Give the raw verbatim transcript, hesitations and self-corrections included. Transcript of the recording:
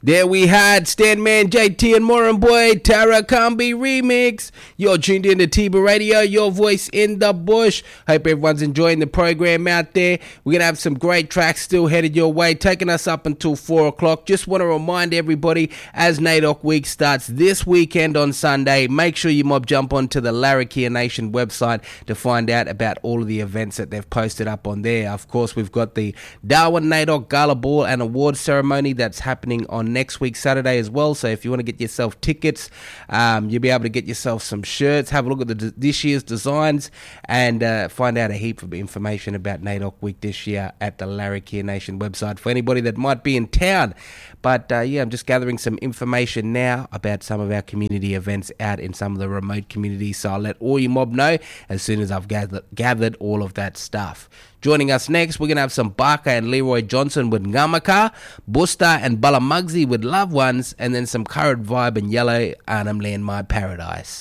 There we had Stanman, J T, and Moran Boy, Tara Kambi remix. You're tuned in to Tiba Radio, your voice in the bush. Hope everyone's enjoying the program out there. We're going to have some great tracks still headed your way, taking us up until four o'clock. Just want to remind everybody, as NAIDOC Week starts this weekend on Sunday, make sure you mob jump onto the Larrakia Nation website to find out about all of the events that they've posted up on there. Of course, we've got the Darwin NAIDOC Gala Ball and Awards Ceremony that's happening on next week Saturday as well. So if you want to get yourself tickets, um, you'll be able to get yourself some shirts, have a look at the this year's designs, and uh, find out a heap of information about NAIDOC Week this year at the Larrakia Nation website for anybody that might be in town. But uh, yeah, I'm just gathering some information now about some of our community events out in some of the remote communities, so I'll let all you mob know as soon as I've gathered, gathered all of that stuff. Joining us next, we're going to have some Barker and Leroy Johnson with Ngamaka, Busta and Balamugzi with Loved Ones, and then some Current Vibe and Yellow Arnhem Land My Paradise.